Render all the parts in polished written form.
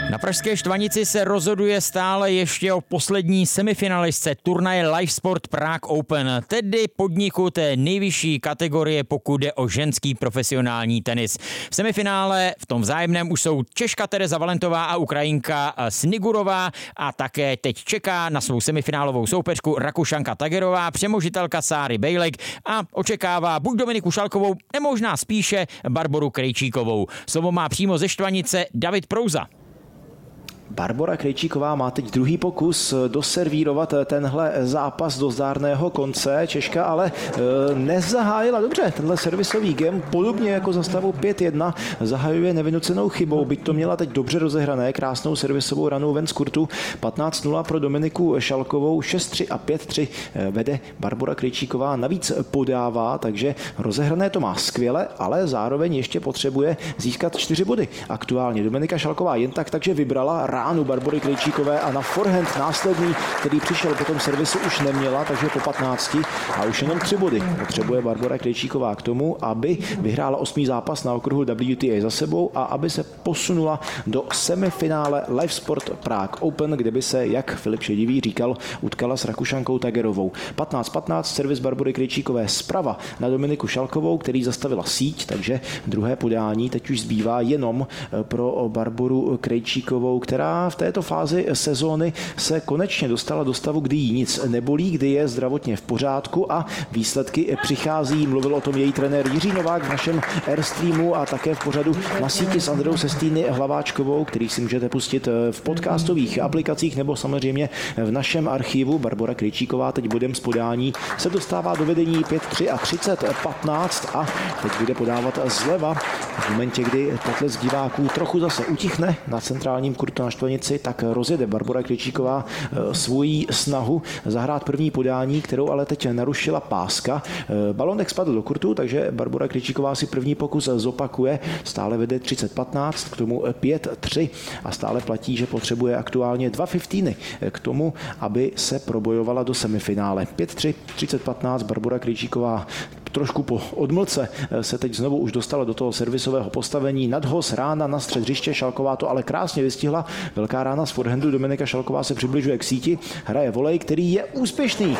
Na pražské Štvanici se rozhoduje stále ještě o poslední semifinalistce turnaje Live Sport Prague Open, tedy podniku té nejvyšší kategorie, pokud jde o ženský profesionální tenis. V semifinále v tom vzájemném už jsou Češka Tereza Valentová a Ukrajinka Snigurová a také teď čeká na svou semifinálovou soupeřku Rakušanka Tagerová, přemožitelka Sáry Bejlek a očekává buď Dominiku Šalkovou, nebo možná spíše Barboru Krejčíkovou. Slovo má přímo ze Štvanice David Prouza. Barbora Krejčíková má teď druhý pokus doservírovat tenhle zápas do zdárného konce. Češka ale nezahájila dobře tenhle servisový game, podobně jako za stavu 5-1 zahajuje nevynucenou chybou, byť to měla teď dobře rozehrané, krásnou servisovou ranou ven z kurtu. 15-0 pro Dominiku Šalkovou, 6-3 a 5-3 vede Barbora Krejčíková, navíc podává, takže rozehrané to má skvěle, ale zároveň ještě potřebuje získat 4 body. Aktuálně Dominika Šalková jen takže vybrala ránu Barbory Krejčíkové a na forehand následný, který přišel po tom servisu, už neměla, takže po 15 a už jenom 3 body potřebuje Barbora Krejčíková k tomu, aby vyhrála 8. zápas na okruhu WTA za sebou a aby se posunula do semifinále Live Sport Prague Open, kde by se, jak Filip Šedivý říkal, utkala s Rakušankou Tagerovou. 15-15 servis Barbory Krejčíkové zprava na Dominiku Šalkovou, který zastavila síť, takže druhé podání teď už zbývá jenom pro Barboru Krejčíkovou, která v této fázi sezóny se konečně dostala do stavu, kdy jí nic nebolí, kdy je zdravotně v pořádku a výsledky přichází. Mluvil o tom její trenér Jiří Novák v našem Airstreamu a také v pořadu Na síti s Andreou Sestýny Hlaváčkovou, který si můžete pustit v podcastových aplikacích nebo samozřejmě v našem archivu. Barbora Krejčíková teď bodem z podání se dostává do vedení 5-3 a 30-15 a teď bude podávat zleva. V momentě, kdy potlesk diváků trochu zase utichne na centrálním kurtu na Štvanici, tak rozjede Barbora Krejčíková svoji snahu zahrát první podání, kterou ale teď narušila páska. Balonek spadl do kurtu, takže Barbora Krejčíková si první pokus zopakuje. Stále vede 30-15, k tomu 5-3 a stále platí, že potřebuje aktuálně 2 15 k tomu, aby se probojovala do semifinále. 5-3, 30-15, Barbora Krejčíková trošku po odmlce se teď znovu už dostala do toho servisového postavení. Nadhoz, rána na střed hřiště, Šalková to ale krásně vystihla. Velká rána z forehandu, Dominika Šalková se přibližuje k síti, hraje volej, který je úspěšný.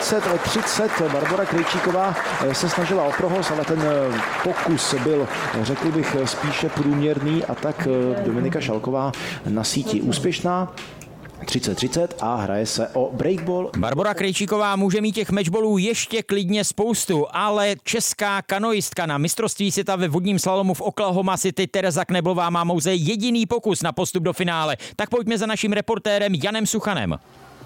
30-30, Barbora Krejčíková se snažila o prohoz, ale ten pokus byl, řekl bych, spíše průměrný a tak Dominika Šalková na síti úspěšná. 30-30 a hraje se o breakball. Barbora Krejčíková může mít těch matchballů ještě klidně spoustu, ale česká kanoistka na mistrovství světa ve vodním slalomu v Oklahoma City Tereza Kneblová má pouze jediný pokus na postup do finále. Tak pojďme za naším reportérem Janem Suchanem.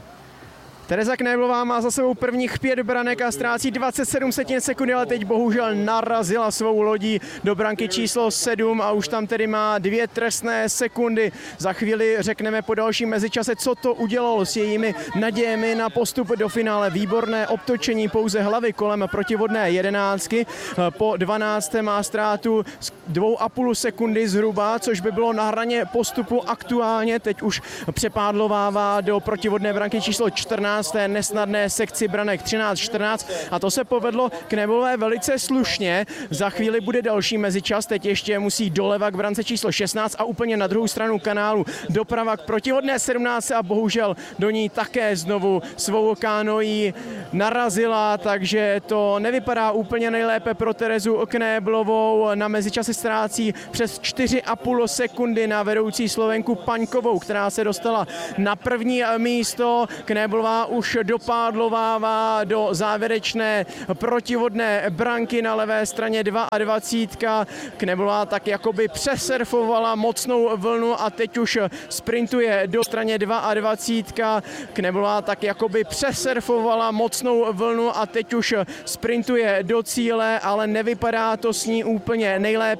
Tereza Kneblová má za sebou prvních 5 branek a ztrácí 27 sekundy, ale teď bohužel narazila svou lodí do branky číslo 7 a už tam tedy má 2 trestné sekundy. Za chvíli řekneme po dalším mezičase, co to udělalo s jejími nadějemi na postup do finále. Výborné obtočení pouze hlavy kolem protivodné 11. Po 12. má ztrátu 2,5 sekundy zhruba, což by bylo na hraně postupu aktuálně. Teď už přepádlovává do protivodné branky číslo 14. nesnadné sekci branek 13-14 a to se povedlo Kneblové velice slušně. Za chvíli bude další mezičas, teď ještě musí doleva k brance číslo 16 a úplně na druhou stranu kanálu doprava k protihodné 17 a bohužel do ní také znovu svou kánoí narazila, takže to nevypadá úplně nejlépe pro Terezu Kneblovou. Na mezičase ztrácí přes 4,5 sekundy na vedoucí Slovenku Paňkovou, která se dostala na první místo. Kneblová už dopádlovává do závěrečné protivodné branky na levé straně 22. Kneblová tak jakoby přesurfovala mocnou vlnu a teď už sprintuje do straně 22. Kneblová tak jakoby přesurfovala mocnou vlnu a teď už sprintuje do cíle, ale nevypadá to s ní úplně nejlépe.